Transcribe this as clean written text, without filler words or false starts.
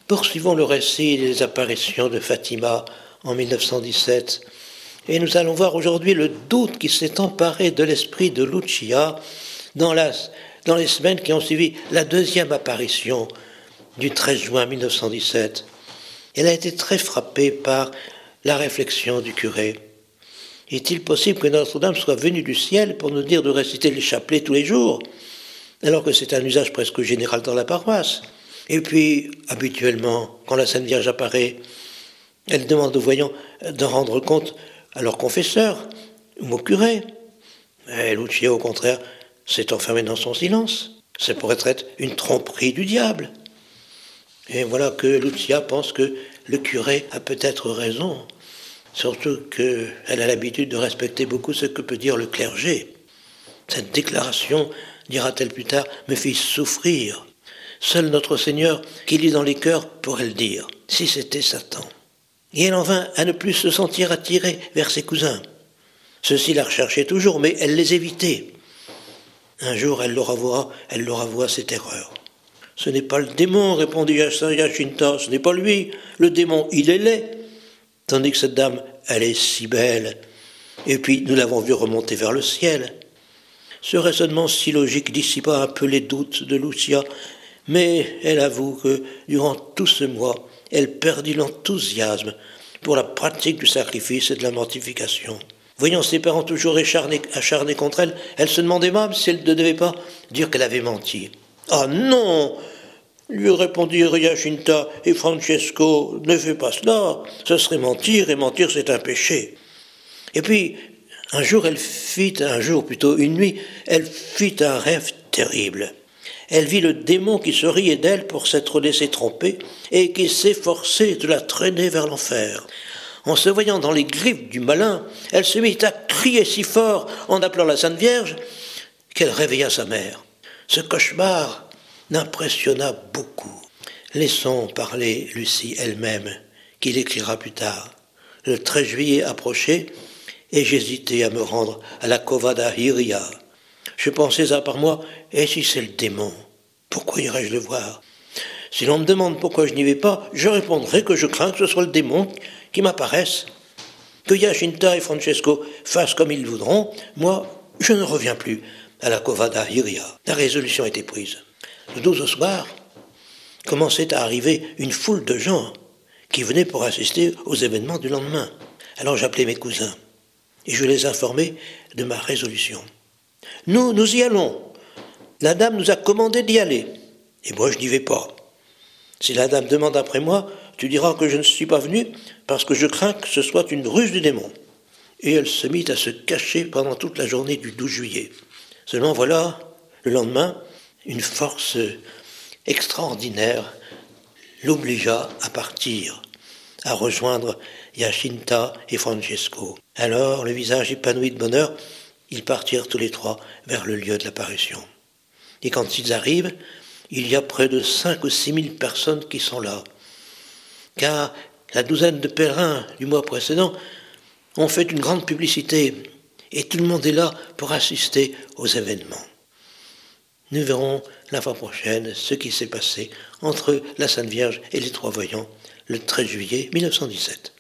Poursuivons le récit des apparitions de Fatima en 1917 et nous allons voir aujourd'hui le doute qui s'est emparé de l'esprit de Lucia dans les semaines qui ont suivi la deuxième apparition du 13 juin 1917. Elle a été très frappée par la réflexion du curé. Est-il possible que Notre-Dame soit venue du ciel pour nous dire de réciter les chapelets tous les jours, alors que c'est un usage presque général dans la paroisse? Et puis, habituellement, quand la Sainte Vierge apparaît, elle demande aux voyants de rendre compte à leur confesseur ou au curé. Et Lucia, au contraire, s'est enfermée dans son silence. Ça pourrait être une tromperie du diable. Et voilà que Lucia pense que le curé a peut-être raison, surtout qu'elle a l'habitude de respecter beaucoup ce que peut dire le clergé. Cette déclaration, dira-t-elle plus tard, me fit souffrir. Seul notre Seigneur, qui lit dans les cœurs, pourrait le dire, si c'était Satan. Et elle en vint à ne plus se sentir attirée vers ses cousins. Ceux-ci la recherchaient toujours, mais elle les évitait. Un jour, elle leur avoua ses terreurs. « Ce n'est pas le démon, répondit Jacinta, ce n'est pas lui. Le démon, il est laid. Tandis que cette dame, elle est si belle. Et puis, nous l'avons vue remonter vers le ciel. » Ce raisonnement si logique dissipa un peu les doutes de Lucia, mais elle avoue que, durant tout ce mois, elle perdit l'enthousiasme pour la pratique du sacrifice et de la mortification. Voyant ses parents toujours acharnés contre elle, elle se demandait même si elle ne devait pas dire qu'elle avait menti. « Ah non !» lui répondirent Jacinta et Francesco, « ne fais pas cela, ce serait mentir, et mentir c'est un péché. » Et puis, une nuit, elle fit un rêve terrible. Elle vit le démon qui se riait d'elle pour s'être laissé tromper et qui s'efforçait de la traîner vers l'enfer. En se voyant dans les griffes du malin, elle se mit à crier si fort en appelant la Sainte Vierge qu'elle réveilla sa mère. Ce cauchemar l'impressionna beaucoup. Laissons parler Lucie elle-même, qui l'écrira plus tard. Le 13 juillet approchait et j'hésitais à me rendre à la Cova da Iria. Je pensais à part moi, et si c'est le démon, pourquoi irais-je le voir? Si l'on me demande pourquoi je n'y vais pas, je répondrai que je crains que ce soit le démon qui m'apparaisse. Que Jacinta et Francesco fassent comme ils voudront, moi, je ne reviens plus à la Cova da Iria. La résolution était prise. Le 12 au soir, commençait à arriver une foule de gens qui venaient pour assister aux événements du lendemain. Alors j'appelai mes cousins et je les informais de ma résolution. Nous y allons. La dame nous a commandé d'y aller. Et moi, je n'y vais pas. Si la dame demande après moi, tu diras que je ne suis pas venu parce que je crains que ce soit une ruse du démon. Et elle se mit à se cacher pendant toute la journée du 12 juillet. Seulement voilà, le lendemain, une force extraordinaire l'obligea à partir, à rejoindre Jacinta et Francesco. Alors, le visage épanoui de bonheur, ils partirent tous les trois vers le lieu de l'apparition. Et quand ils arrivent, il y a près de 5 ou 6 000 personnes qui sont là. Car la douzaine de pèlerins du mois précédent ont fait une grande publicité et tout le monde est là pour assister aux événements. Nous verrons la fois prochaine ce qui s'est passé entre la Sainte Vierge et les trois voyants le 13 juillet 1917.